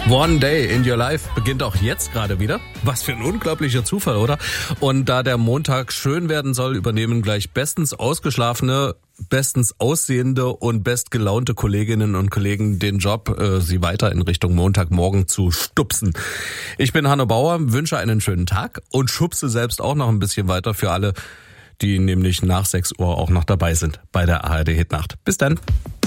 One Day in Your Life beginnt auch jetzt gerade wieder. Was für ein unglaublicher Zufall, oder? Und da der Montag schön werden soll, übernehmen gleich bestens ausgeschlafene, bestens aussehende und bestgelaunte Kolleginnen und Kollegen den Job, sie weiter in Richtung Montagmorgen zu stupsen. Ich bin Hanno Bauer, wünsche einen schönen Tag und schubse selbst auch noch ein bisschen weiter für alle, die nämlich nach 6 Uhr auch noch dabei sind bei der ARD Hitnacht. Bis dann.